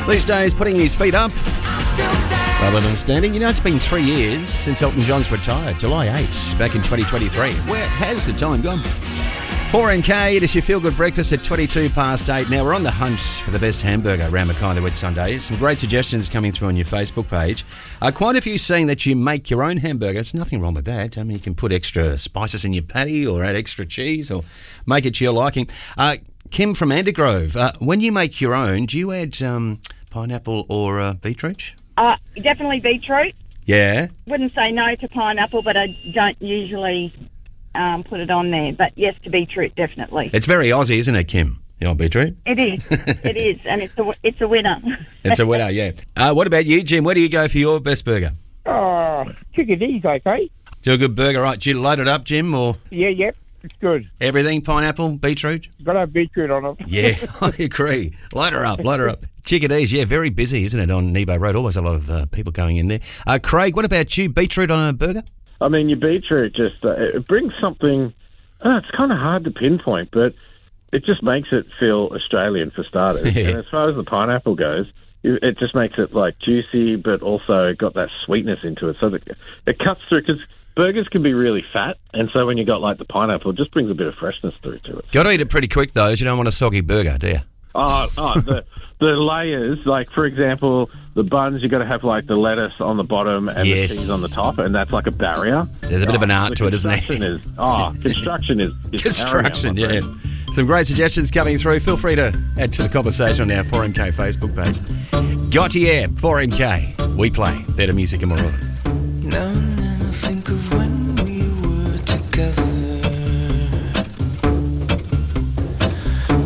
These days, putting his feet up rather than standing. You know, it's been 3 years since Elton John's retired, July 8th, back in 2023. Where has the time gone? 4MK, it is your feel-good breakfast at 22 past 8. Now, we're on the hunt for the best hamburger around Mackay the Wet Sundays. Some great suggestions coming through on your Facebook page. Quite a few saying that you make your own hamburger. There's nothing wrong with that. I mean, you can put extra spices in your patty or add extra cheese or make it to your liking. Kim from Andergrove, when you make your own, do you add pineapple or beetroot? Definitely beetroot. Yeah. Wouldn't say no to pineapple, but I don't usually put it on there. But yes, to beetroot, definitely. It's very Aussie, isn't it, Kim? The old beetroot? It is. It is, and it's a winner. It's a winner, yeah. What about you, Jim? Where do you go for your best burger? Chickadee's okay. Do a good burger, right? Do you load it up, Jim, or...? Yeah, it's good. Everything, pineapple, beetroot? Got to have beetroot on it. Yeah, I agree. Load her up. Chickadee's, yeah, very busy, isn't it, on Nebo Road? Always a lot of people going in there. Craig, what about you? Beetroot on a burger? I mean, your beetroot just it brings something. It's kind of hard to pinpoint, but it just makes it feel Australian for starters. Yeah. And as far as the pineapple goes, it just makes it like juicy, but also got that sweetness into it, so that it cuts through. Because burgers can be really fat, and so when you got like the pineapple, it just brings a bit of freshness through to it. Got to eat it pretty quick though. You don't want a soggy burger, do you? The layers, like for example, the buns, you got to have like the lettuce on the bottom and the cheese on the top, and that's like a barrier. There's a bit of an art to it, isn't there? Construction is construction, yeah. Some great suggestions coming through. Feel free to add to the conversation on our 4MK Facebook page. Gautier, 4MK. We play better music and more of it. Now and then I think of